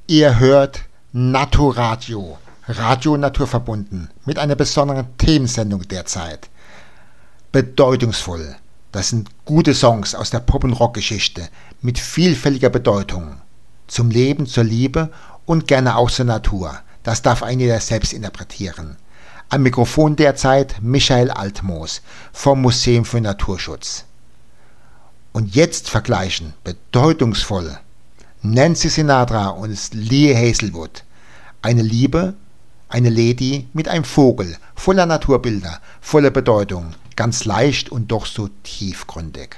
Ihr hört Naturadio, Radio naturverbunden, mit einer besonderen Themensendung derzeit. Bedeutungsvoll, das sind gute Songs aus der Pop- und Rockgeschichte mit vielfältiger Bedeutung. Zum Leben, zur Liebe und gerne auch zur Natur. Das darf ein jeder selbst interpretieren. Am Mikrofon derzeit Michael Altmoos vom Museum für Naturschutz. Und jetzt vergleichen, bedeutungsvoll, Nancy Sinatra und Lee Hazelwood. Eine Liebe, eine Lady mit einem Vogel, voller Naturbilder, voller Bedeutung, ganz leicht und doch so tiefgründig.